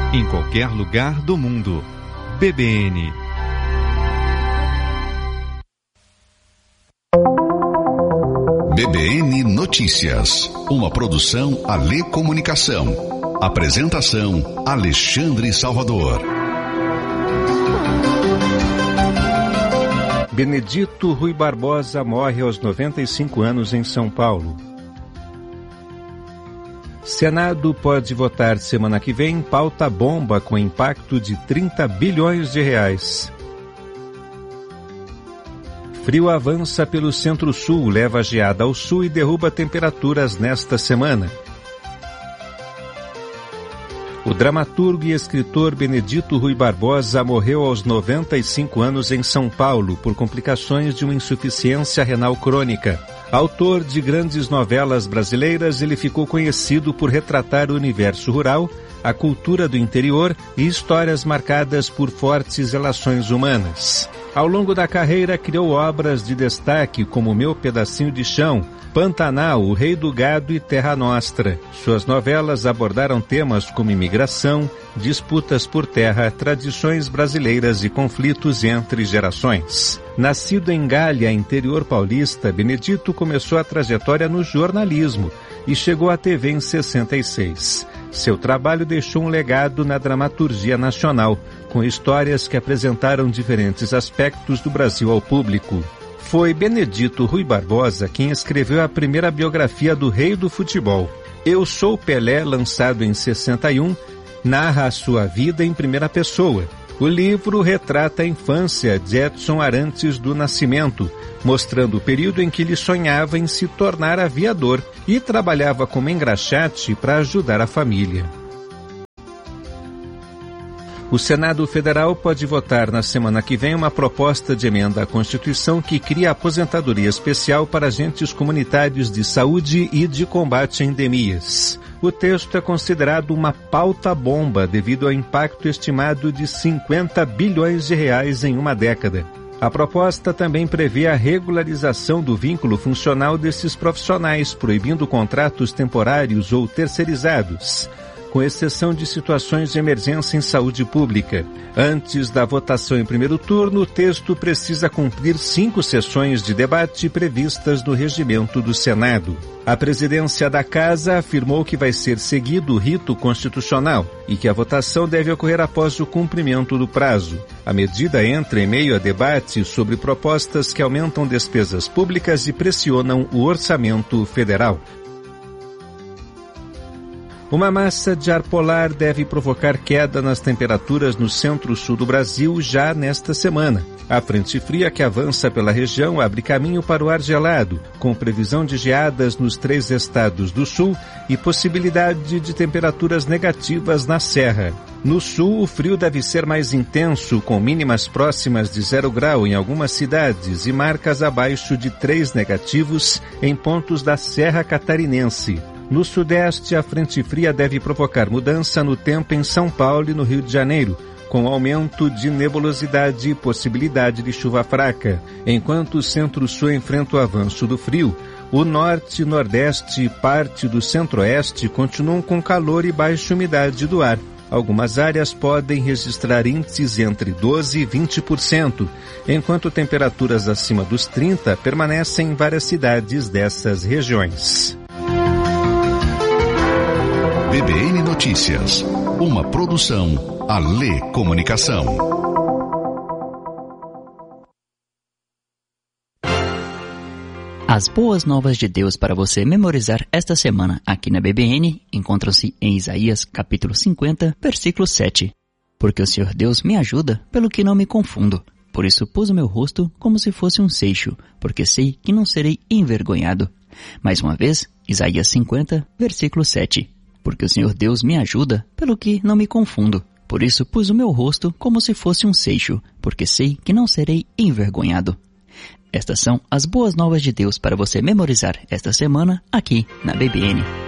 em qualquer lugar do mundo. BBN. BBN Notícias, uma produção Alê Comunicação. Apresentação Alexandre Salvador. Benedito Rui Barbosa morre aos 95 anos em São Paulo. Senado pode votar semana que vem pauta bomba com impacto de 30 bilhões de reais. Frio avança pelo centro-sul, leva geada ao sul e derruba temperaturas nesta semana. O dramaturgo e escritor Benedito Rui Barbosa morreu aos 95 anos em São Paulo por complicações de uma insuficiência renal crônica. Autor de grandes novelas brasileiras, ele ficou conhecido por retratar o universo rural, a cultura do interior e histórias marcadas por fortes relações humanas. Ao longo da carreira, criou obras de destaque como Meu Pedacinho de Chão, Pantanal, O Rei do Gado e Terra Nostra. Suas novelas abordaram temas como imigração, disputas por terra, tradições brasileiras e conflitos entre gerações. Nascido em Galha, interior paulista, Benedito começou a trajetória no jornalismo e chegou à TV em 66. Seu trabalho deixou um legado na dramaturgia nacional, com histórias que apresentaram diferentes aspectos do Brasil ao público. Foi Benedito Rui Barbosa quem escreveu a primeira biografia do rei do futebol. Eu Sou Pelé, lançado em 61, narra a sua vida em primeira pessoa. O livro retrata a infância de Edson Arantes do Nascimento, mostrando o período em que ele sonhava em se tornar aviador e trabalhava como engraxate para ajudar a família. O Senado Federal pode votar na semana que vem uma proposta de emenda à Constituição que cria aposentadoria especial para agentes comunitários de saúde e de combate a endemias. O texto é considerado uma pauta-bomba devido ao impacto estimado de 50 bilhões de reais em uma década. A proposta também prevê a regularização do vínculo funcional desses profissionais, proibindo contratos temporários ou terceirizados, com exceção de situações de emergência em saúde pública. Antes da votação em primeiro turno, o texto precisa cumprir 5 sessões de debate previstas no regimento do Senado. A presidência da Casa afirmou que vai ser seguido o rito constitucional e que a votação deve ocorrer após o cumprimento do prazo. A medida entra em meio a debate sobre propostas que aumentam despesas públicas e pressionam o orçamento federal. Uma massa de ar polar deve provocar queda nas temperaturas no centro-sul do Brasil já nesta semana. A frente fria que avança pela região abre caminho para o ar gelado, com previsão de geadas nos 3 estados do sul e possibilidade de temperaturas negativas na Serra. No sul, o frio deve ser mais intenso, com mínimas próximas de 0 grau em algumas cidades e marcas abaixo de 3 negativos em pontos da Serra Catarinense. No sudeste, a frente fria deve provocar mudança no tempo em São Paulo e no Rio de Janeiro, com aumento de nebulosidade e possibilidade de chuva fraca. Enquanto o centro-sul enfrenta o avanço do frio, o norte, nordeste e parte do centro-oeste continuam com calor e baixa umidade do ar. Algumas áreas podem registrar índices entre 12% e 20%, enquanto temperaturas acima dos 30% permanecem em várias cidades dessas regiões. BBN Notícias, uma produção Alê Comunicação. As boas novas de Deus para você memorizar esta semana aqui na BBN encontram-se em Isaías capítulo 50, versículo 7. Porque o Senhor Deus me ajuda, pelo que não me confundo. Por isso pus o meu rosto como se fosse um seixo, porque sei que não serei envergonhado. Mais uma vez, Isaías 50, versículo 7. Porque o Senhor Deus me ajuda, pelo que não me confundo. Por isso pus o meu rosto como se fosse um seixo, porque sei que não serei envergonhado. Estas são as boas novas de Deus para você memorizar esta semana aqui na BBN.